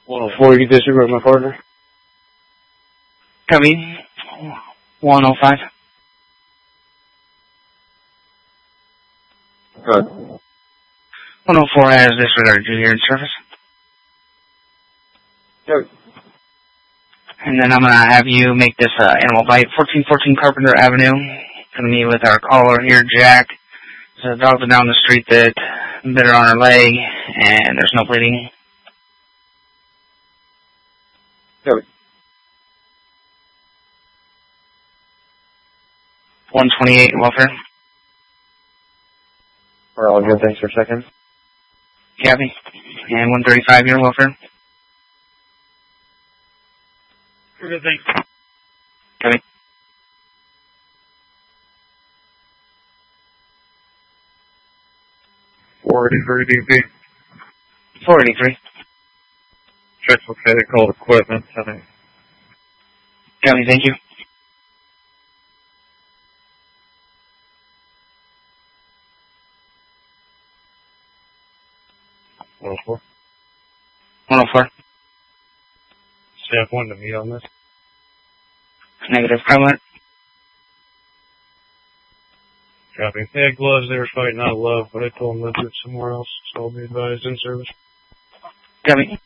104, you disagree with my partner? Copy. 105. Good. 104 has disregarded you here in service. Good. And then I'm going to have you make this animal bite. 1414 Carpenter Avenue. Going to meet with our caller here, Jack. There's a dog down the street that bit her on her leg, and there's no bleeding. Good. 128 welfare. We're all good, thanks for checking. Copy. And 135 your welfare. We're good, thanks. Copy. DP. 483. Check located, called equipment. Copy, thank you. Well, 104. Staff wanted to meet on this. Negative. Comment. Copy. They had gloves, they were fighting out of love, but I told them to do it somewhere else, so I'll be advised in service. Copy.